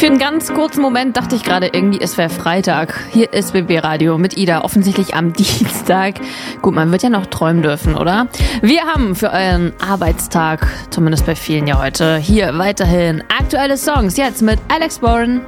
Für einen ganz kurzen Moment dachte ich gerade irgendwie, es wäre Freitag. Hier ist BB Radio mit Ida, offensichtlich am Dienstag. Gut, man wird ja noch träumen dürfen, oder? Wir haben für euren Arbeitstag, zumindest bei vielen ja heute, hier weiterhin aktuelle Songs. Jetzt mit Alex Warren.